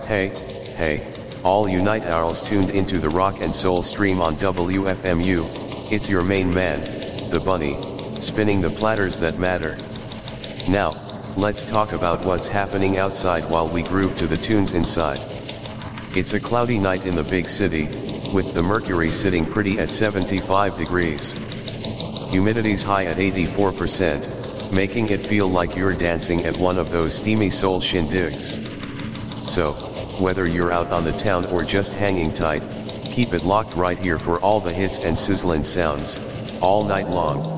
Hey, hey, all you night owls tuned into the rock and soul stream on WFMU, it's your main man, the bunny, spinning the platters that matter. Now, let's talk about what's happening outside while we groove to the tunes inside. It's a cloudy night in the big city, with the mercury sitting pretty at 75 degrees. Humidity's high at 84%, making it feel like you're dancing at one of those steamy soul shindigs. So, whether you're out on the town or just hanging tight, keep it locked right here for all the hits and sizzling sounds, all night long.